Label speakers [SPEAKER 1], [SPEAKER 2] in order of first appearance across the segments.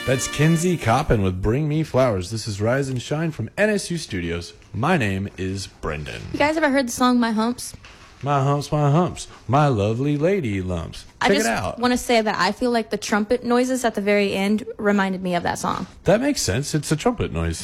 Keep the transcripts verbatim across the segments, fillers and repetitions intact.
[SPEAKER 1] That's Kinsey Coppin with Bring Me Flowers. This is Rise and Shine from N S U Studios. My name is Brendan.
[SPEAKER 2] You guys ever heard the song My Humps?
[SPEAKER 1] My humps, my humps, my lovely lady lumps. Check
[SPEAKER 2] I just
[SPEAKER 1] it out.
[SPEAKER 2] want to say that I feel like the trumpet noises at the very end reminded me of that song.
[SPEAKER 1] That makes sense. It's a trumpet noise.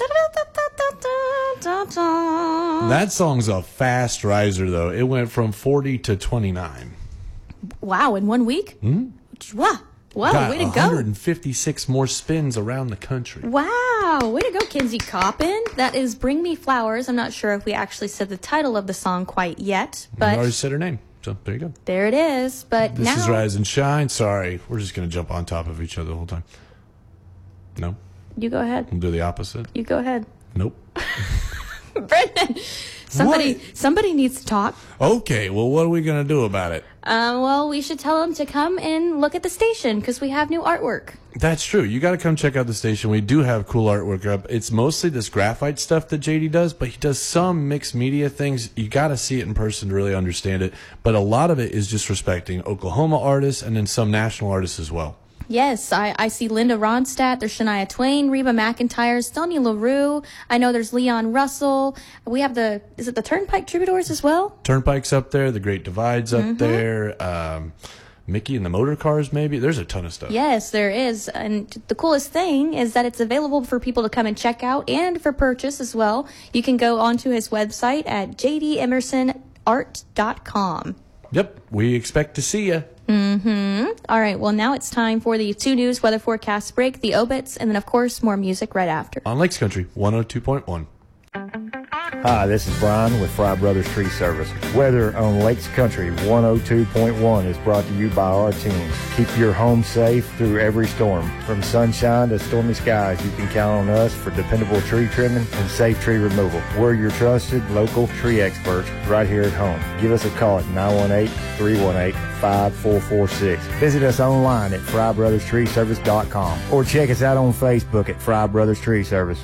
[SPEAKER 1] That song's a fast riser, though. It went from forty to twenty-nine.
[SPEAKER 2] Wow, in one week?
[SPEAKER 1] Mm-hmm.
[SPEAKER 2] Wow. Wow,
[SPEAKER 1] Got
[SPEAKER 2] way to
[SPEAKER 1] one hundred fifty-six
[SPEAKER 2] go.
[SPEAKER 1] more spins around the country.
[SPEAKER 2] Wow, way to go, Kinsey Coppin. That is Bring Me Flowers. I'm not sure if we actually said the title of the song quite yet, but
[SPEAKER 1] We already said her name, so there you go.
[SPEAKER 2] There it is, but
[SPEAKER 1] this
[SPEAKER 2] now...
[SPEAKER 1] This is Rise and Shine. Sorry, we're just going to jump on top of each other the whole time. No?
[SPEAKER 2] You go ahead.
[SPEAKER 1] We'll do the opposite.
[SPEAKER 2] You go ahead.
[SPEAKER 1] Nope.
[SPEAKER 2] Brendan, somebody,
[SPEAKER 1] what?
[SPEAKER 2] somebody needs to talk.
[SPEAKER 1] Okay, well, what are we going to do about it?
[SPEAKER 2] Um, well, we should tell them to come and look at the station because we have new artwork.
[SPEAKER 1] That's true. You got to come check out the station. We do have cool artwork up. It's mostly this graphite stuff that J D does, but he does some mixed media things. You got to see it in person to really understand it. But a lot of it is just respecting Oklahoma artists and then some national artists as well.
[SPEAKER 2] Yes, I, I see Linda Ronstadt, there's Shania Twain, Reba McEntire, Sonia LaRue. I know there's Leon Russell. We have the, is it the Turnpike Troubadours as well?
[SPEAKER 1] Turnpike's up there, the Great Divide's up
[SPEAKER 2] Mm-hmm.
[SPEAKER 1] there, um, Mickey and the Motor Cars maybe. There's a ton of stuff.
[SPEAKER 2] Yes, there is. And the coolest thing is that it's available for people to come and check out and for purchase as well. You can go onto his website at j d emerson art dot com.
[SPEAKER 1] Yep, we expect to see you.
[SPEAKER 2] Mm-hmm. All right, well, now it's time for the two news weather forecast break, the obits, and then, of course, more music right after.
[SPEAKER 1] On Lakes Country, one oh two point one.
[SPEAKER 3] Hi, this is Brian with Fry Brothers Tree Service. Weather on Lakes Country one oh two point one is brought to you by our team. Keep your home safe through every storm. From sunshine to stormy skies, you can count on us for dependable tree trimming and safe tree removal. We're your trusted local tree experts right here at home. Give us a call at nine one eight, three one eight, five four four six. Visit us online at fry brothers tree service dot com or check us out on Facebook at Fry Brothers Tree Service.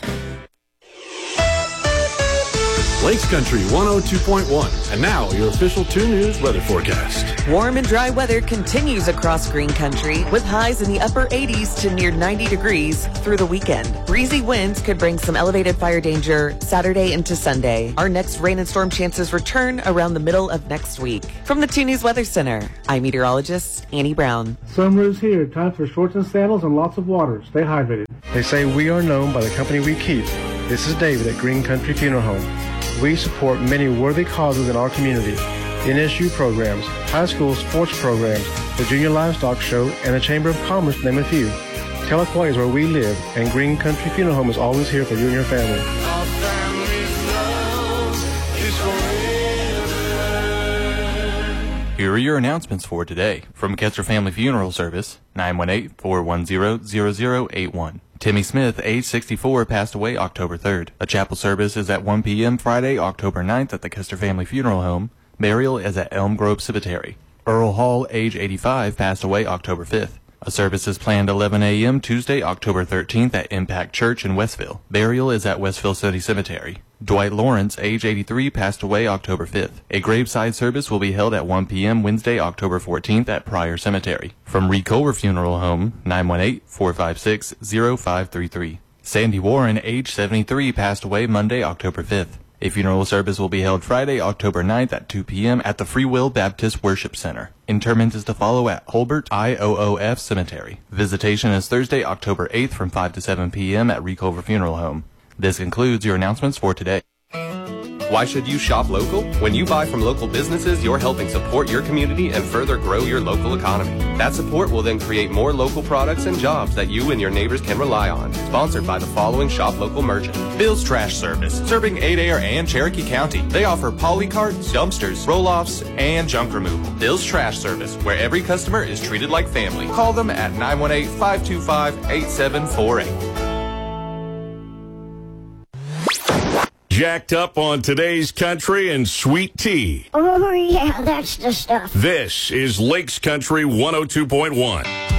[SPEAKER 1] Lakes Country one oh two point one. And now, your official two News weather forecast.
[SPEAKER 4] Warm and dry weather continues across Green Country with highs in the upper eighties to near ninety degrees through the weekend. Breezy winds could bring some elevated fire danger Saturday into Sunday. Our next rain and storm chances return around the middle of next week. From the two News Weather Center, I'm meteorologist Annie Brown.
[SPEAKER 5] Summer is here. Time for shorts and sandals and lots of water. Stay hydrated. They say we are known by the company we keep. This is David at Green Country Funeral Home. We support many worthy causes in our community. N S U programs, high school sports programs, the Junior Livestock Show, and the Chamber of Commerce, to name a few. Tahlequah is where we live, and Green Country Funeral Home is always here for you and your family.
[SPEAKER 6] Here are your announcements for today. From Kester Family Funeral Service, nine one eight, four one zero, zero zero eight one. Timmy Smith, age sixty-four, passed away October third. A chapel service is at one p.m. Friday, October ninth at the Kester Family Funeral Home. Burial is at Elm Grove Cemetery. Earl Hall, age eighty-five, passed away October fifth. A service is planned eleven a.m. Tuesday, October thirteenth at Impact Church in Westville. Burial is at Westville City Cemetery. Dwight Lawrence, age eighty-three, passed away October fifth. A graveside service will be held at one p.m. Wednesday, October fourteenth at Pryor Cemetery. From Reed Culver Funeral Home, nine one eight, four five six, zero five three three. Sandy Warren, age seventy-three, passed away Monday, October fifth. A funeral service will be held Friday, October ninth at two p.m. at the Free Will Baptist Worship Center. Interment is to follow at Holbert I O O F Cemetery. Visitation is Thursday, October eighth from five to seven p.m. at Reed Culver Funeral Home. This concludes your announcements for today.
[SPEAKER 7] Why should you shop local? When you buy from local businesses, you're helping support your community and further grow your local economy. That support will then create more local products and jobs that you and your neighbors can rely on. Sponsored by the following shop local merchant. Bill's Trash Service, serving Adair and Cherokee County. They offer polycarts, dumpsters, roll-offs, and junk removal. Bill's Trash Service, where every customer is treated like family. Call them at nine one eight, five two five, eight seven four eight.
[SPEAKER 8] Jacked up on today's country and sweet tea.
[SPEAKER 9] Oh, yeah, that's the stuff.
[SPEAKER 8] This is Lakes Country one oh two point one.